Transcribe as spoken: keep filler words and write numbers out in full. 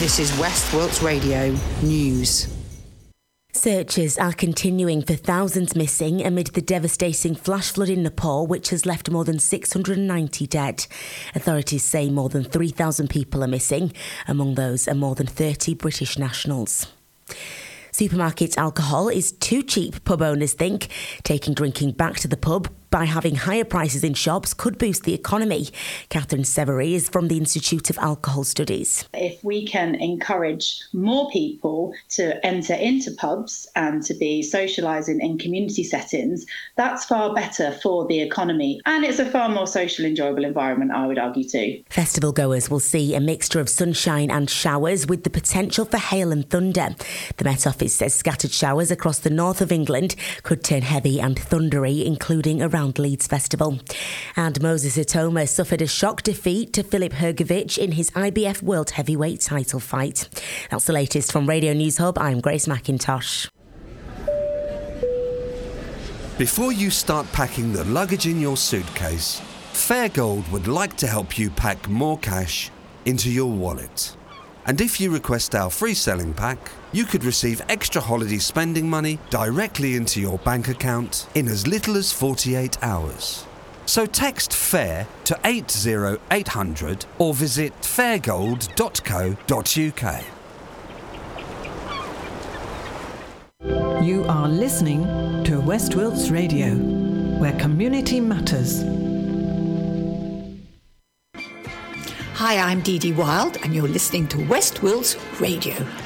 This is West Wilts Radio News. Searches are continuing for thousands missing amid the devastating flash flood in Nepal, which has left more than six hundred ninety dead. Authorities say more than three thousand people are missing. Among those are more than thirty British nationals. Supermarket alcohol is too cheap, pub owners think. Taking drinking back to the pub by having higher prices in shops could boost the economy. Catherine Severy is from the Institute of Alcohol Studies. If we can encourage more people to enter into pubs and to be socialising in community settings, that's far better for the economy. And it's a far more social, enjoyable environment, I would argue too. Festival goers will see a mixture of sunshine and showers with the potential for hail and thunder. The Met Office says scattered showers across the north of England could turn heavy and thundery, including around Leeds Festival. And Moses Itoma suffered a shock defeat to Filip Hrgovic in his I B F World Heavyweight title fight. That's the latest from Radio News Hub. I'm Grace McIntosh. Before you start packing the luggage in your suitcase, Fairgold would like to help you pack more cash into your wallet. And if you request our free selling pack, you could receive extra holiday spending money directly into your bank account in as little as forty-eight hours. So text FAIR to eight zero eight hundred or visit fairgold dot co dot uk. You are listening to West Wilts Radio, where community matters. Hi, I'm Dee Dee Wild, and you're listening to West Wilts Radio.